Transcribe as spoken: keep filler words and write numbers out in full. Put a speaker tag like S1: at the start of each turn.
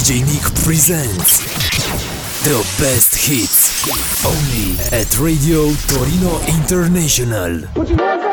S1: D J Nick presents the best hits only at Radio Torino International.
S2: Put your hands up.